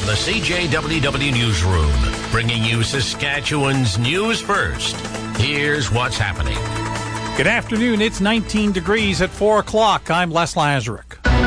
the CJWW Newsroom, bringing you Saskatchewan's news first. Here's what's happening. Good afternoon. It's 19 degrees at 4 o'clock. I'm Les Lazaruk.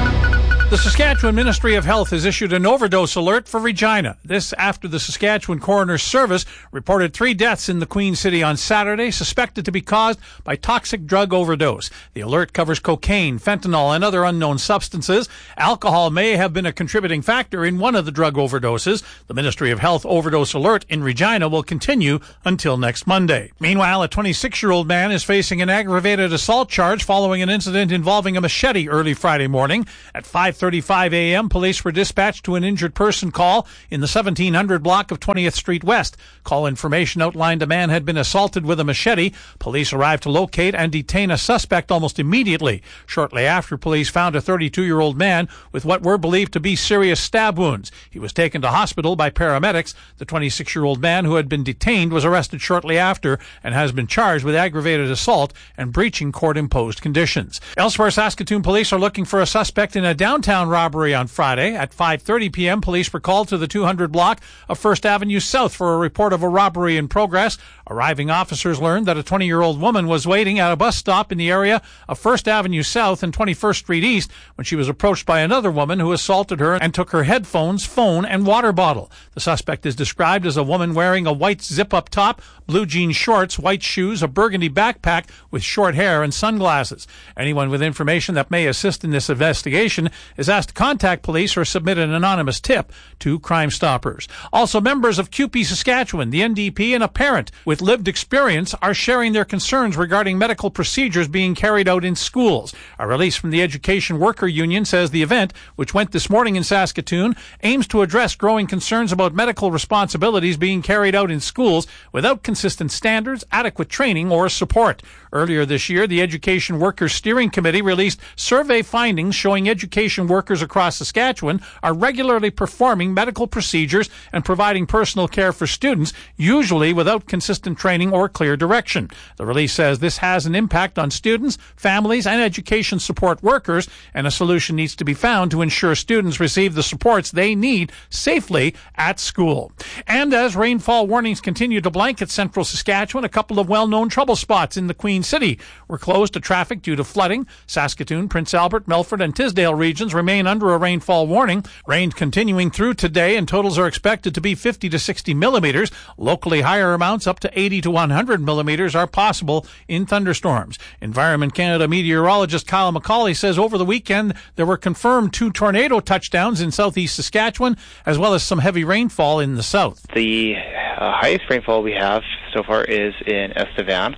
The Saskatchewan Ministry of Health has issued an overdose alert for Regina. This after the Saskatchewan Coroner's Service reported 3 deaths in the Queen City on Saturday, suspected to be caused by toxic drug overdose. The alert covers cocaine, fentanyl, and other unknown substances. Alcohol may have been a contributing factor in one of the drug overdoses. The Ministry of Health overdose alert in Regina will continue until next Monday. Meanwhile, a 26-year-old man is facing an aggravated assault charge following an incident involving a machete early Friday morning. At 5:35 a.m., police were dispatched to an injured person call in the 1700 block of 20th Street West. Call information outlined a man had been assaulted with a machete. Police arrived to locate and detain a suspect almost immediately. Shortly after, police found a 32-year-old man with what were believed to be serious stab wounds. He was taken to hospital by paramedics. The 26-year-old man who had been detained was arrested shortly after and has been charged with aggravated assault and breaching court-imposed conditions. Elsewhere, Saskatoon police are looking for a suspect in a downtown robbery on Friday. At 5:30 p.m., police were called to the 200 block of First Avenue South for a report of a robbery in progress. Arriving officers learned that a 20-year-old woman was waiting at a bus stop in the area of First Avenue South and 21st Street East when she was approached by another woman who assaulted her and took her headphones, phone, and water bottle. The suspect is described as a woman wearing a white zip-up top, blue jean shorts, white shoes, a burgundy backpack with short hair and sunglasses. Anyone with information that may assist in this investigation is asked to contact police or submit an anonymous tip to Crime Stoppers. Also, members of CUPE Saskatchewan, the NDP, and a parent with lived experience are sharing their concerns regarding medical procedures being carried out in schools. A release from the Education Worker Union says the event, which went this morning in Saskatoon, aims to address growing concerns about medical responsibilities being carried out in schools without consistent standards, adequate training, or support. Earlier this year, the Education Workers Steering Committee released survey findings showing education workers across Saskatchewan are regularly performing medical procedures and providing personal care for students, usually without consistent training or clear direction. The release says this has an impact on students, families, and education support workers, and a solution needs to be found to ensure students receive the supports they need safely at school. And as rainfall warnings continue to blanket central Saskatchewan, a couple of well-known trouble spots in the Queen City were closed to traffic due to flooding. Saskatoon, Prince Albert, Melfort, and Tisdale regions remain under a rainfall warning. Rain continuing through today, and totals are expected to be 50 to 60 millimeters. Locally, higher amounts up to 80 to 100 millimeters are possible in thunderstorms. Environment Canada meteorologist Kyle McCauley says over the weekend there were confirmed 2 tornado touchdowns in southeast Saskatchewan, as well as some heavy rainfall in the south. The highest rainfall we have so far is in Estevan.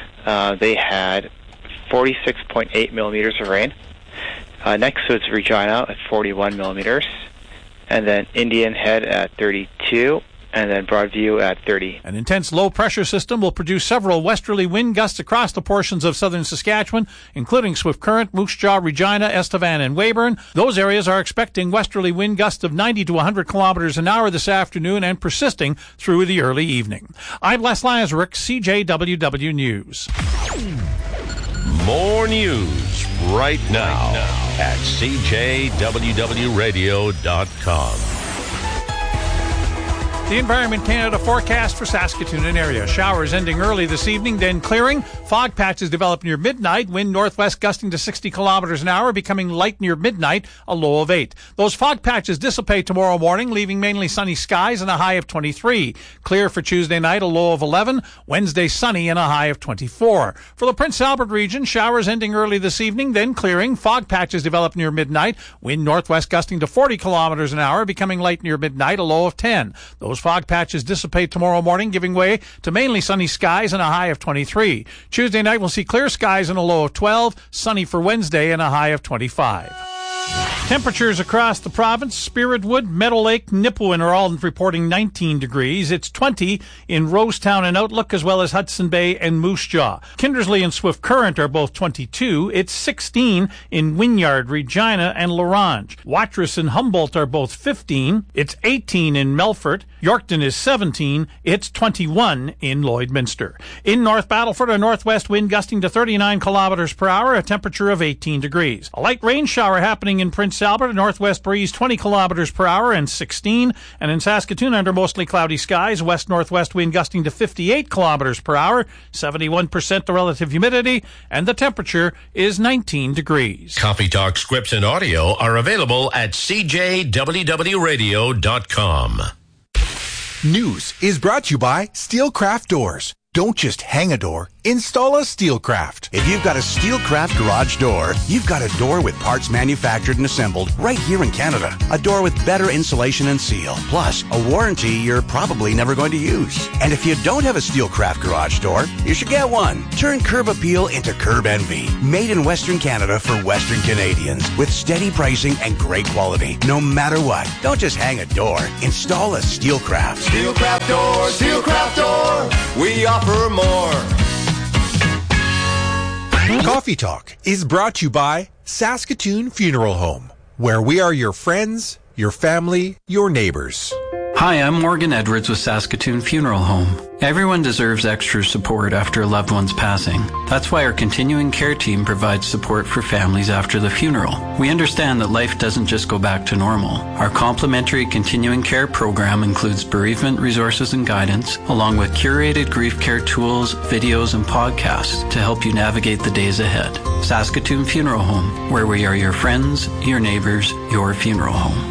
They had 46.8 millimeters of rain. Next to it's Regina at 41 millimeters, and then Indian Head at 32, and then Broadview at 30. An intense low-pressure system will produce several westerly wind gusts across the portions of southern Saskatchewan, including Swift Current, Moose Jaw, Regina, Estevan, and Weyburn. Those areas are expecting westerly wind gusts of 90 to 100 kilometers an hour this afternoon and persisting through the early evening. I'm Les Lazaruk, CJWW News. More news right now at CJWWRadio.com. The Environment Canada forecast for Saskatoon and area. Showers ending early this evening, then clearing. Fog patches develop near midnight. Wind northwest gusting to 60 kilometers an hour, becoming light near midnight, a low of 8. Those fog patches dissipate tomorrow morning, leaving mainly sunny skies and a high of 23. Clear for Tuesday night, a low of 11. Wednesday sunny and a high of 24. For the Prince Albert region, showers ending early this evening, then clearing. Fog patches develop near midnight. Wind northwest gusting to 40 kilometers an hour, becoming light near midnight, a low of 10. Those fog patches dissipate tomorrow morning, giving way to mainly sunny skies and a high of 23. Tuesday night, we'll see clear skies and a low of 12. Sunny for Wednesday and a high of 25. Temperatures across the province, Spiritwood, Meadow Lake, Nipawin are all reporting 19 degrees. It's 20 in Rosetown and Outlook, as well as Hudson Bay and Moose Jaw. Kindersley and Swift Current are both 22. It's 16 in Wynyard, Regina, and Larange. Watrous and Humboldt are both 15. It's 18 in Melfort. Yorkton is 17. It's 21 in Lloydminster. In North Battleford, a northwest wind gusting to 39 kilometers per hour, a temperature of 18 degrees. A light rain shower happening in Prince Albert, a northwest breeze 20 kilometers per hour and 16. And in Saskatoon, under mostly cloudy skies, west-northwest wind gusting to 58 kilometers per hour, 71% the relative humidity, and the temperature is 19 degrees. Coffee Talk scripts and audio are available at cjwwradio.com. News is brought to you by Steelcraft Doors. Don't just hang a door, install a Steelcraft. If you've got a Steelcraft garage door, you've got a door with parts manufactured and assembled right here in Canada. A door with better insulation and seal, plus a warranty you're probably never going to use. And if you don't have a Steelcraft garage door, you should get one. Turn curb appeal into curb envy. Made in Western Canada for Western Canadians with steady pricing and great quality. No matter what, don't just hang a door, install a Steelcraft. Steelcraft Door, Steelcraft Door. We offer more. Coffee Talk is brought to you by Saskatoon Funeral Home, where we are your friends, your family, your neighbors. Hi, I'm Morgan Edwards with Saskatoon Funeral Home. Everyone deserves extra support after a loved one's passing. That's why our continuing care team provides support for families after the funeral. We understand that life doesn't just go back to normal. Our complimentary continuing care program includes bereavement resources and guidance, along with curated grief care tools, videos, and podcasts to help you navigate the days ahead. Saskatoon Funeral Home, where we are your friends, your neighbors, your funeral home.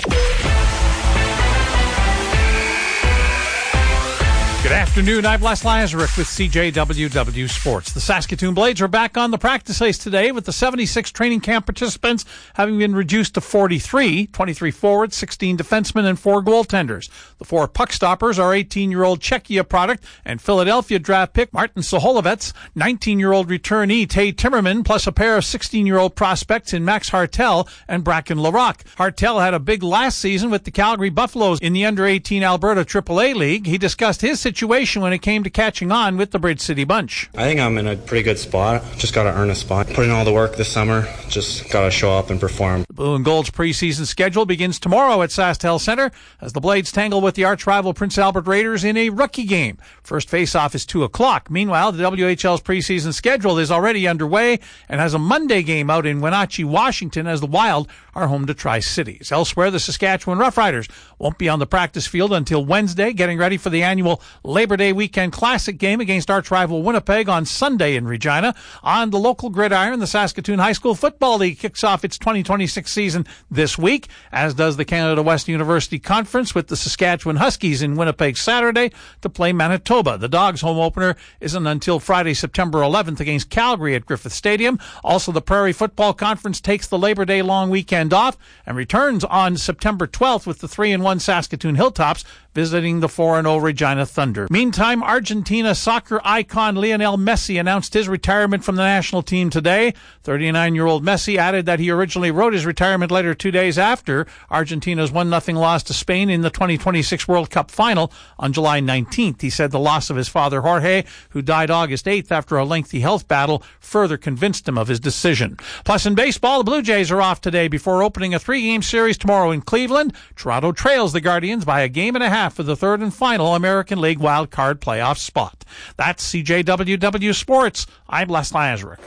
Good afternoon. I'm Les Lazaruk with CJWW Sports. The Saskatoon Blades are back on the practice ice today with the 76 training camp participants having been reduced to 43, 23 forwards, 16 defensemen, and 4 goaltenders. The 4 puck stoppers are 18-year-old Czechia product and Philadelphia draft pick Martin Soholovets, 19-year-old returnee Tay Timmerman, plus a pair of 16-year-old prospects in Max Hartel and Bracken Larocque. Hartel had a big last season with the Calgary Buffaloes in the under-18 Alberta AAA League. He discussed his situation when it came to catching on with the Bridge City bunch. I think I'm in a pretty good spot. Just got to earn a spot. Put in all the work this summer. Just got to show up and perform. The Blue and Gold's preseason schedule begins tomorrow at SaskTel Center as the Blades tangle with the arch-rival Prince Albert Raiders in a rookie game. First face-off is 2 o'clock. Meanwhile, the WHL's preseason schedule is already underway and has a Monday game out in Wenatchee, Washington, as the Wild are home to Tri-Cities. Elsewhere, the Saskatchewan Roughriders won't be on the practice field until Wednesday, getting ready for the annual Labor Day Weekend Classic game against arch-rival Winnipeg on Sunday in Regina. On the local gridiron, the Saskatoon High School Football League kicks off its 2026 season this week, as does the Canada West University Conference, with the Saskatchewan Huskies in Winnipeg Saturday to play Manitoba. The Dogs' home opener isn't until Friday, September 11th against Calgary at Griffith Stadium. Also, the Prairie Football Conference takes the Labor Day long weekend off and returns on September 12th with the 3-1 Saskatoon Hilltops visiting the 4-0 Regina Thunder. Meantime, Argentina soccer icon Lionel Messi announced his retirement from the national team today. 39-year-old Messi added that he originally wrote his retirement letter 2 days after Argentina's 1-0 loss to Spain in the 2026 World Cup final on July 19th. He said the loss of his father Jorge, who died August 8th after a lengthy health battle, further convinced him of his decision. Plus, in baseball, the Blue Jays are off today before opening a 3-game series tomorrow in Cleveland. Toronto trails the Guardians by a game and a half for the third and final American League wild card playoff spot. That's CJWW Sports. I'm Les Lazaruk.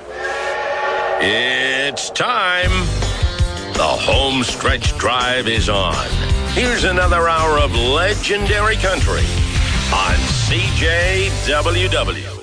It's time. The home stretch drive is on. Here's another hour of legendary country on CJWW.